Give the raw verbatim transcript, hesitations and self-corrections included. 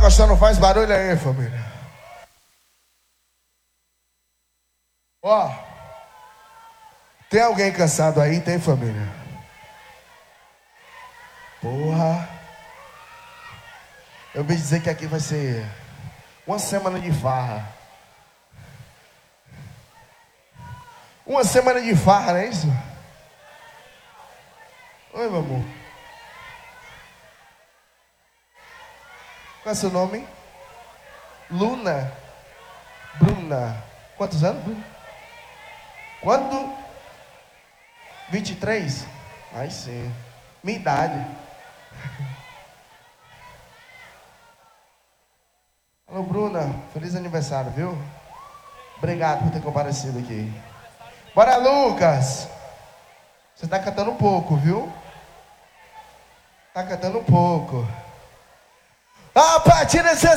gostando, faz barulho aí, família. Ó, tem alguém cansado aí? Tem, família? Porra. Eu ouvi dizer que aqui vai ser uma semana de farra. Uma semana de farra, não é isso? Oi, meu amor. Qual é seu nome? Luna. Bruna. Quantos anos, Bruna? Quanto? vinte e três? Ai, sim. Minha idade. Alô, Bruna. Feliz aniversário, viu? Obrigado por ter comparecido aqui. Bora, Lucas. Você tá cantando um pouco, viu? Tá cantando um pouco. A partir desse